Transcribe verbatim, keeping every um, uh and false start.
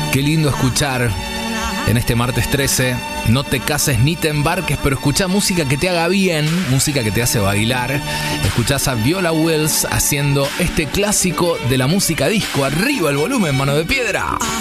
Qué lindo escuchar en este martes trece. No te cases ni te embarques, pero escuchá música que te haga bien, música que te hace bailar. Escuchás a Viola Wills haciendo este clásico de la música disco. Arriba el volumen, mano de piedra.